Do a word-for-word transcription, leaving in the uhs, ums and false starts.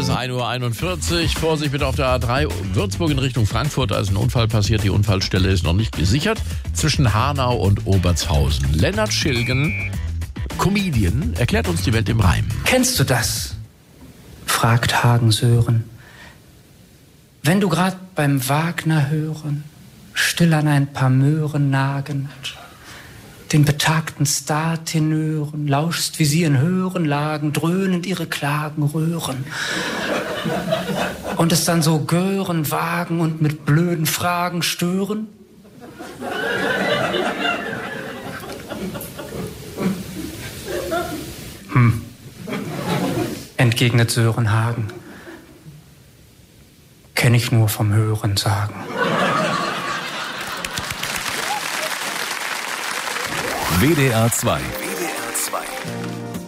ist ein Uhr einundvierzig. Vorsicht bitte auf der A drei Würzburg in Richtung Frankfurt. Da ist ein Unfall passiert. Die Unfallstelle ist noch nicht gesichert. Zwischen Hanau und Obertshausen. Lennart Schilgen, Comedian, erklärt uns die Welt im Reim. Kennst du das? Fragt Hagen Sören. Wenn du grad beim Wagner hören, still an ein paar Möhren nagend, den betagten Star-Tenören lauschst, wie sie in höheren Lagen dröhnend ihre Klagen röhren. Und es dann so gören, wagen und mit blöden Fragen stören? Hm, entgegnet Sören Hagen. Kenn ich nur vom Hören sagen. W D R zwei. W D R zwei.